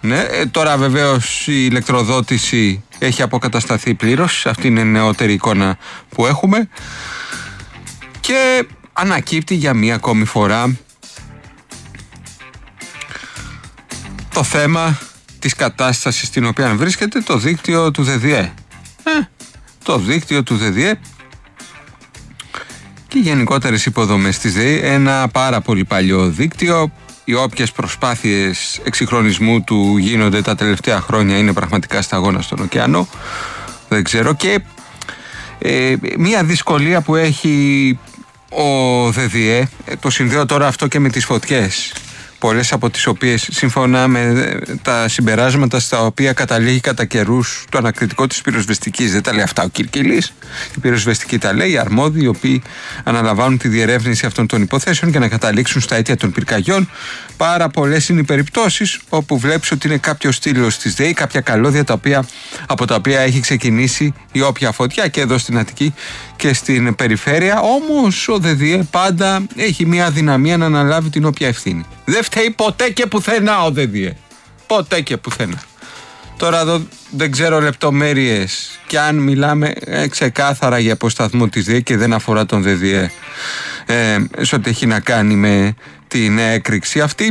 Ναι, τώρα βεβαίως η ηλεκτροδότηση έχει αποκατασταθεί πλήρως. Αυτή είναι η νεότερη εικόνα που έχουμε. Και ανακύπτει για μία ακόμη φορά το θέμα της κατάστασης στην οποία βρίσκεται το δίκτυο του ΔΔΕ. Το δίκτυο του ΔΔΕ και οι γενικότερες υποδομές της ΔΕΗ, ένα πάρα πολύ παλιό δίκτυο. Οι όποιες προσπάθειες εξυγχρονισμού του γίνονται τα τελευταία χρόνια είναι πραγματικά σταγόνα στον ωκεανό. Δεν ξέρω. Και μία δυσκολία που έχει ο ΔΔΕ, το συνδέω τώρα αυτό και με τις φωτιές, πολλές από τις οποίες σύμφωνα με τα συμπεράσματα στα οποία καταλήγει κατά καιρούς το ανακριτικό της πυροσβεστικής, δεν τα λέει αυτά ο Κυρκυλής, η πυροσβεστική τα λέει, οι αρμόδιοι οι οποίοι αναλαμβάνουν τη διερεύνηση αυτών των υποθέσεων για να καταλήξουν στα αίτια των πυρκαγιών. Πάρα πολλές είναι οι περιπτώσεις όπου βλέπεις ότι είναι κάποιο στήλος της ΔΕΗ, κάποια καλώδια από τα οποία έχει ξεκινήσει η όποια φωτιά και εδώ στην Αττική και στην περιφέρεια. Όμως ο ΔΔΕ πάντα έχει μια αδυναμία να αναλάβει την όποια ευθύνη. Δεν φταίει ποτέ και πουθενά ο ΔΔΕ. Ποτέ και πουθενά. Τώρα εδώ δεν ξέρω λεπτομέρειες και αν μιλάμε ξεκάθαρα για αποσταθμό της ΔΔΕ και δεν αφορά τον ΔΔΕ σε ό,τι έχει να κάνει με την έκρηξη αυτή.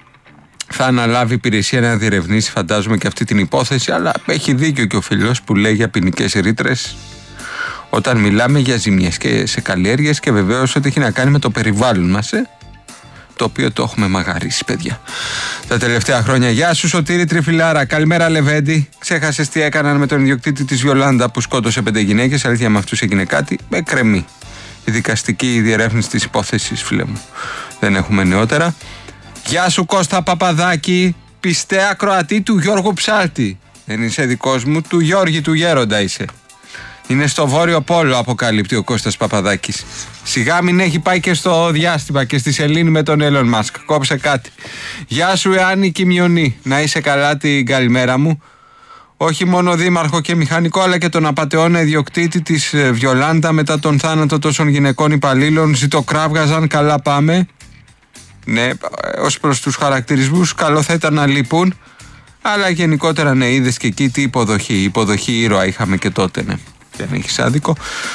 Θα αναλάβει υπηρεσία να διερευνήσει, φαντάζομαι, και αυτή την υπόθεση, αλλά έχει δίκιο και ο φίλος που λέει για ποινικές ρήτρες όταν μιλάμε για ζημιές και σε καλλιέργειες και βεβαίως ό,τι έχει να κάνει με το περιβάλλον μας, το οποίο το έχουμε μαγαρίσει, παιδιά, τα τελευταία χρόνια. Γεια σου Σωτήρη Τριφυλάρα, καλημέρα Λεβέντη. Ξέχασες τι έκαναν με τον ιδιοκτήτη της Βιολάντα που σκότωσε 5 γυναίκες? Αλήθεια με αυτούς έγινε κάτι? Κρεμεί η δικαστική διερεύνηση της υπόθεσης, φίλε μου. Δεν έχουμε νεότερα. Γεια σου Κώστα Παπαδάκη, πιστέα Κροατή του Γιώργου Ψάλτη. Δεν είσαι δικός μου, του Γιώργη του Γέροντα είσαι. Είναι στο Βόρειο Πόλο, αποκαλύπτει ο Κώστας Παπαδάκης. Σιγά μην έχει πάει και στο διάστημα και στη σελήνη με τον Έλλον Μάσκ. Κόψε κάτι. Γεια σου Ιάννη Κιμιονή. Να είσαι καλά, την καλημέρα μου. Όχι μόνο δήμαρχο και μηχανικό, αλλά και τον απατεώνα ιδιοκτήτη της Βιολάντα μετά τον θάνατο τόσων γυναικών υπαλλήλων. Ζητοκράβγαζαν, καλά πάμε. Ναι, ως προς τους χαρακτηρισμούς, καλό θα ήταν να λείπουν. Αλλά γενικότερα ναι, είδες και εκεί τι υποδοχή ήρωα είχαμε και τότε, ναι. Δεν έχεις άδικο.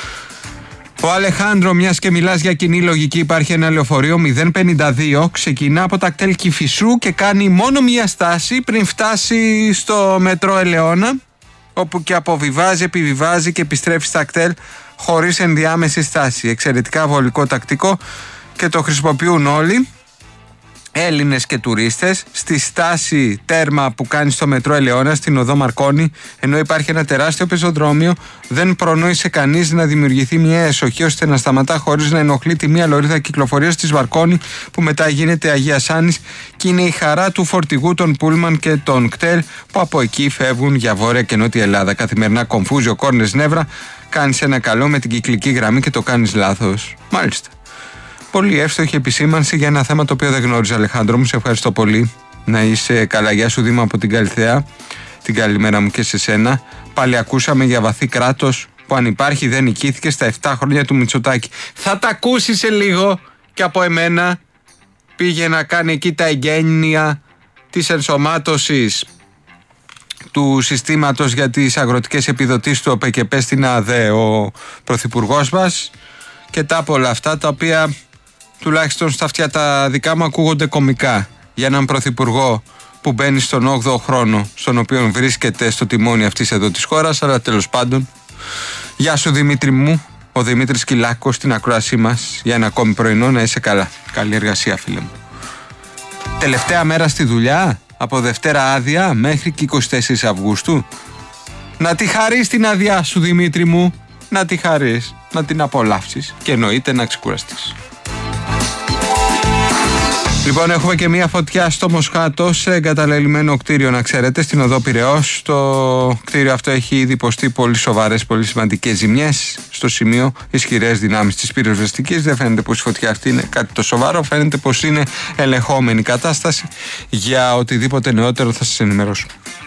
Ο Αλεχάνδρο, μιας και μιλάς για κοινή λογική, υπάρχει ένα λεωφορείο 052, ξεκινά από τα κτέλ Κηφισού και κάνει μόνο μία στάση πριν φτάσει στο μετρό Ελαιώνα, όπου και αποβιβάζει, επιβιβάζει και επιστρέφει στα κτέλ χωρίς ενδιάμεση στάση. Εξαιρετικά βολικό τακτικό και το χρησιμοποιούν όλοι, Έλληνες και τουρίστες, στη στάση τέρμα που κάνει στο μετρό Ελαιώνα στην οδό Μαρκόνη, ενώ υπάρχει ένα τεράστιο πεζοδρόμιο, δεν προνόησε κανείς να δημιουργηθεί μια εσοχή ώστε να σταματά χωρίς να ενοχλεί τη μία λωρίδα κυκλοφορίας της Μαρκόνη που μετά γίνεται Αγία Σάνης, και είναι η χαρά του φορτηγού των Πούλμαν και των κτέλ που από εκεί φεύγουν για Βόρεια και Νότια Ελλάδα. Καθημερινά κομφούζιο, κόρνες, νεύρα, κάνεις ένα καλό με την κυκλική γραμμή και το κάνεις λάθος. Μάλιστα. Πολύ εύστοχη επισήμανση για ένα θέμα το οποίο δεν γνώριζα, Αλεχάνδρο μου. Σε ευχαριστώ πολύ. Να είσαι καλά. Γεια σου Δήμα από την Καλυθέα. Την καλημέρα μου και σε σένα. Πάλι ακούσαμε για βαθύ κράτος που αν υπάρχει δεν νικήθηκε στα 7 χρόνια του Μητσοτάκη. Θα τα ακούσει σε λίγο και από εμένα. Πήγε να κάνει εκεί τα εγγένεια της ενσωμάτωσης του συστήματος για τις αγροτικές επιδοτήσεις του ΟΠΕΚΕΠΕ στην ΑΔΕ ο πρωθυπουργός μας, και τα πολλά αυτά τα οποία τουλάχιστον στα αυτιά τα δικά μου ακούγονται κωμικά για έναν πρωθυπουργό που μπαίνει στον 8ο χρόνο στον οποίο βρίσκεται στο τιμόνι αυτής εδώ της χώρας, αλλά τέλος πάντων. Γεια σου Δημήτρη μου, ο Δημήτρης Κυλάκος στην ακρόασή μας για ένα ακόμη πρωινό. Να είσαι καλά. Καλή εργασία φίλε μου. Τελευταία μέρα στη δουλειά, από Δευτέρα άδεια μέχρι και 24 Αυγούστου. Να τη χαρείς την άδειά σου Δημήτρη μου, να τη χαρείς, να την απολαύσεις και εννοείται να ξεκουραστείς. Λοιπόν, έχουμε και μία φωτιά στο Μοσχάτο, σε εγκαταλελειμμένο κτίριο, να ξέρετε, στην οδό Πειραιώς. Το κτίριο αυτό έχει ήδη υποστεί πολύ σοβαρές, πολύ σημαντικές ζημιές. Στο σημείο, ισχυρές δυνάμεις της πυροσβεστικής. Δεν φαίνεται πως η φωτιά αυτή είναι κάτι το σοβαρό. Φαίνεται πως είναι ελεγχόμενη κατάσταση. Για οτιδήποτε νεότερο θα σας ενημερώσω.